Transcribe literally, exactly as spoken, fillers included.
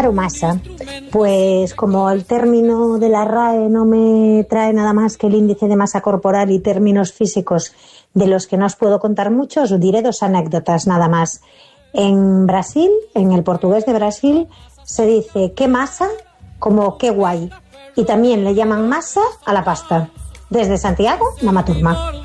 o masa? Pues como el término de la R A E no me trae nada más que el índice de masa corporal y términos físicos de los que no os puedo contar mucho, os diré dos anécdotas nada más. En Brasil, en el portugués de Brasil, se dice qué masa como qué guay. Y también le llaman masa a la pasta. Desde Santiago, Mama Turma.